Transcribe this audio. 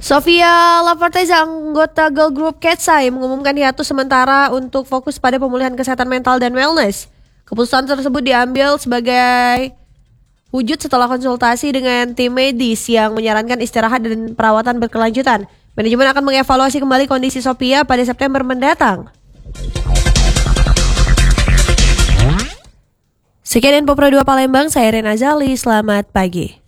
Sofia Laforteza, anggota girl group Ketsai, mengumumkan hiatus sementara untuk fokus pada pemulihan kesehatan mental dan wellness. Keputusan tersebut diambil sebagai wujud setelah konsultasi dengan tim medis yang menyarankan istirahat dan perawatan berkelanjutan. Manajemen akan mengevaluasi kembali kondisi Sofia pada September mendatang. Sekian info Pro 2 Palembang, saya Rena Zali, selamat pagi.